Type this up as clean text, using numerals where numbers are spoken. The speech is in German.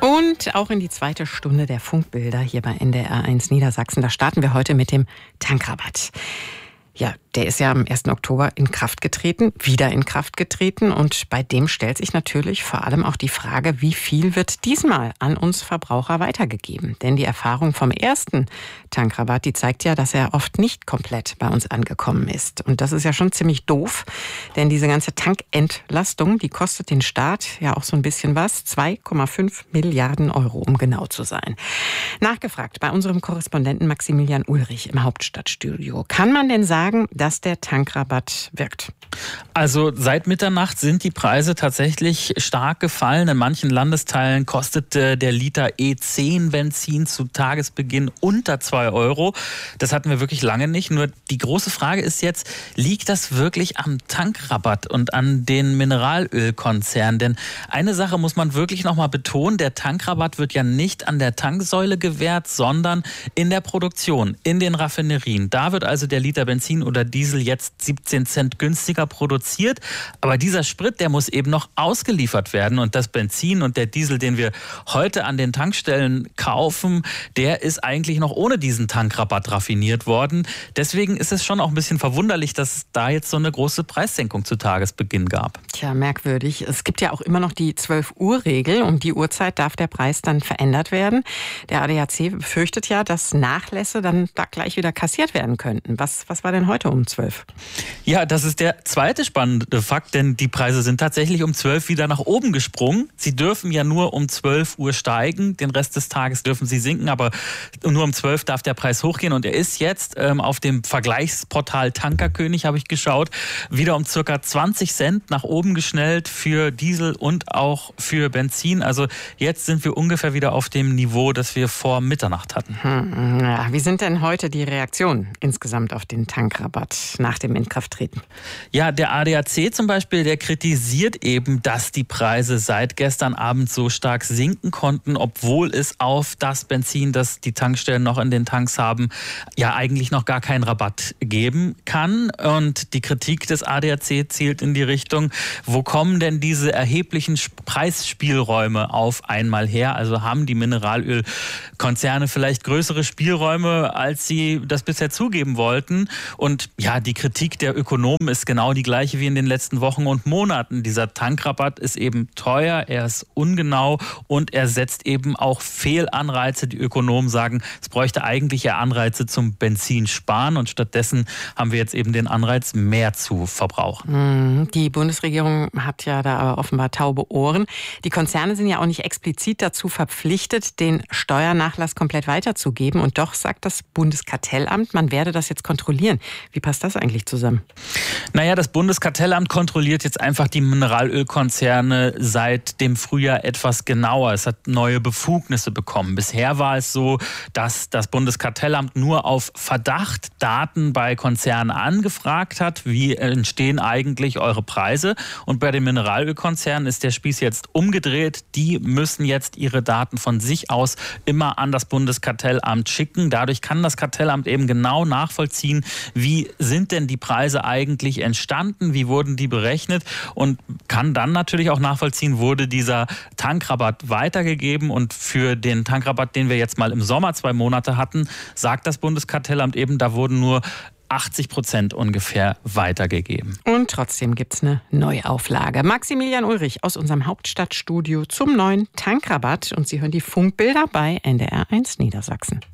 Und auch in die zweite Stunde der Funkbilder hier bei NDR1 Niedersachsen. Da starten wir heute mit dem Tankrabatt. Ja, der ist ja am 1. Oktober wieder in Kraft getreten. Und bei dem stellt sich natürlich vor allem auch die Frage, wie viel wird diesmal an uns Verbraucher weitergegeben? Denn die Erfahrung vom ersten Tankrabatt, die zeigt ja, dass er oft nicht komplett bei uns angekommen ist. Und das ist ja schon ziemlich doof, denn diese ganze Tankentlastung, die kostet den Staat ja auch so ein bisschen was. 2,5 Milliarden Euro, um genau zu sein. Nachgefragt bei unserem Korrespondenten Maximilian Ulrich im Hauptstadtstudio. Kann man denn sagen, dass der Tankrabatt wirkt? Also seit Mitternacht sind die Preise tatsächlich stark gefallen. In manchen Landesteilen kostete der Liter E10 Benzin zu Tagesbeginn unter 2 Euro. Das hatten wir wirklich lange nicht. Nur die große Frage ist jetzt, liegt das wirklich am Tankrabatt und an den Mineralölkonzernen? Denn eine Sache muss man wirklich nochmal betonen, der Tankrabatt wird ja nicht an der Tanksäule gewährt, sondern in der Produktion, in den Raffinerien. Da wird also der Liter Benzin oder Diesel jetzt 17 Cent günstiger produziert. Aber dieser Sprit, der muss eben noch ausgeliefert werden. Und das Benzin und der Diesel, den wir heute an den Tankstellen kaufen, der ist eigentlich noch ohne diesen Tankrabatt raffiniert worden. Deswegen ist es schon auch ein bisschen verwunderlich, dass es da jetzt so eine große Preissenkung zu Tagesbeginn gab. Tja, merkwürdig. Es gibt ja auch immer noch die 12-Uhr-Regel. Um die Uhrzeit darf der Preis dann verändert werden. Der ADAC befürchtet ja, dass Nachlässe dann da gleich wieder kassiert werden könnten. Was war denn heute um 12? Ja, das ist der zweite spannende Fakt, denn die Preise sind tatsächlich um 12 wieder nach oben gesprungen. Sie dürfen ja nur um 12 Uhr steigen, den Rest des Tages dürfen sie sinken, aber nur um 12 darf der Preis hochgehen und er ist jetzt auf dem Vergleichsportal Tankerkönig, habe ich geschaut, wieder um circa 20 Cent nach oben geschnellt für Diesel und auch für Benzin. Also jetzt sind wir ungefähr wieder auf dem Niveau, das wir vor Mitternacht hatten. Ja, wie sind denn heute die Reaktionen insgesamt auf den Tankrabatt nach dem Inkrafttreten? Ja, der ADAC zum Beispiel, der kritisiert eben, dass die Preise seit gestern Abend so stark sinken konnten, obwohl es auf das Benzin, das die Tankstellen noch in den Tanks haben, ja eigentlich noch gar keinen Rabatt geben kann. Und die Kritik des ADAC zielt in die Richtung, wo kommen denn diese erheblichen Preisspielräume auf einmal her? Also haben die Mineralölkonzerne vielleicht größere Spielräume, als sie das bisher zugeben wollten? Und ja, die Kritik der Ökonomen ist genau die gleiche wie in den letzten Wochen und Monaten. Dieser Tankrabatt ist eben teuer, er ist ungenau und er setzt eben auch Fehlanreize. Die Ökonomen sagen, es bräuchte eigentlich ja Anreize zum Benzinsparen und stattdessen haben wir jetzt eben den Anreiz, mehr zu verbrauchen. Die Bundesregierung hat ja da aber offenbar taube Ohren. Die Konzerne sind ja auch nicht explizit dazu verpflichtet, den Steuernachlass komplett weiterzugeben. Und doch sagt das Bundeskartellamt, man werde das jetzt kontrollieren. Wie passt das eigentlich zusammen? Naja, das Bundeskartellamt kontrolliert jetzt einfach die Mineralölkonzerne seit dem Frühjahr etwas genauer. Es hat neue Befugnisse bekommen. Bisher war es so, dass das Bundeskartellamt nur auf Verdacht Daten bei Konzernen angefragt hat. Wie entstehen eigentlich eure Preise? Und bei den Mineralölkonzernen ist der Spieß jetzt umgedreht. Die müssen jetzt ihre Daten von sich aus immer an das Bundeskartellamt schicken. Dadurch kann das Kartellamt eben genau nachvollziehen, wie sind denn die Preise eigentlich entstanden, wie wurden die berechnet und kann dann natürlich auch nachvollziehen, wurde dieser Tankrabatt weitergegeben und für den Tankrabatt, den wir jetzt mal im Sommer 2 Monate hatten, sagt das Bundeskartellamt eben, da wurden nur 80% ungefähr weitergegeben. Und trotzdem gibt es eine Neuauflage. Maximilian Ulrich aus unserem Hauptstadtstudio zum neuen Tankrabatt und Sie hören die Funkbilder bei NDR1 Niedersachsen.